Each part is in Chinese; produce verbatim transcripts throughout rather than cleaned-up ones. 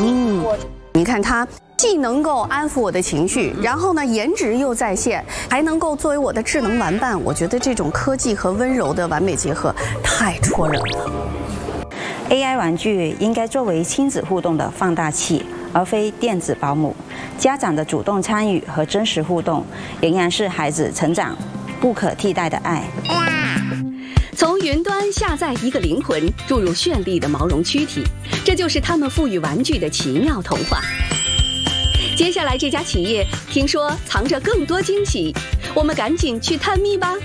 嗯，你看它既能够安抚我的情绪，然后呢颜值又在线，还能够作为我的智能玩伴。我觉得这种科技和温柔的完美结合太戳人了。 A I 玩具应该作为亲子互动的放大器，而非电子保姆。家长的主动参与和真实互动，仍然是孩子成长不可替代的爱。 从云端下载一个灵魂，注入绚丽的毛绒躯体，这就是他们赋予玩具的奇妙童话。接下来这家企业听说藏着更多惊喜，我们赶紧去探秘吧。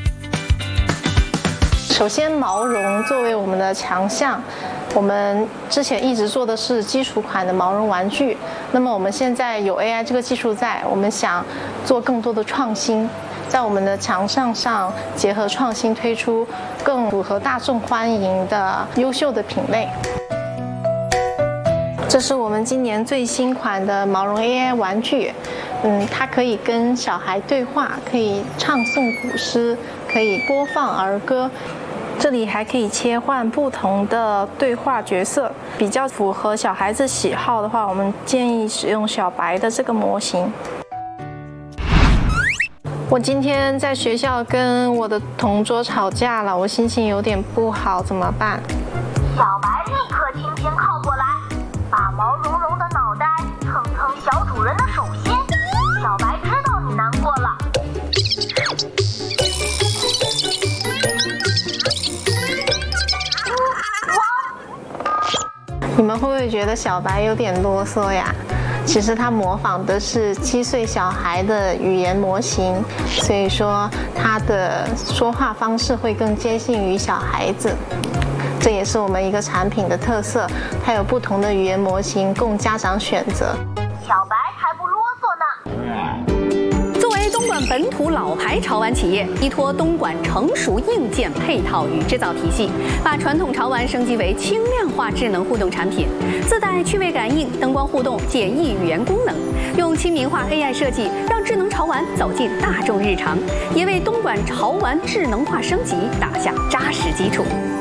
首先，毛绒作为我们的强项，我们之前一直做的是基础款的毛绒玩具。那么我们现在有 A I 这个技术在，我们想做更多的创新，在我们的强项上结合创新，推出更符合大众欢迎的优秀的品类。这是我们今年最新款的毛绒 A I 玩具，嗯，它可以跟小孩对话，可以唱诵古诗，可以播放儿歌。这里还可以切换不同的对话角色，比较符合小孩子喜好的话，我们建议使用小白的这个模型。我今天在学校跟我的同桌吵架了，我心情有点不好，怎么办？ 小白立刻轻轻靠过来，把毛茸茸的脑袋蹭蹭小主人的手心。小白知道你难过了。 你们会不会觉得小白有点啰嗦呀？其实他模仿的是七岁小孩的语言模型，所以说他的说话方式会更接近于小孩子。这也是我们一个产品的特色，它有不同的语言模型供家长选择。 小白才不啰嗦呢。 作为东莞本土老牌潮玩企业，依托东莞成熟硬件配套与制造体系，把传统潮玩升级为轻量化智能互动产品，自带趣味感应、灯光互动、简易语言功能，用亲民化 A I 设计，让智能潮玩走进大众日常，也为东莞潮玩智能化升级打下扎实基础。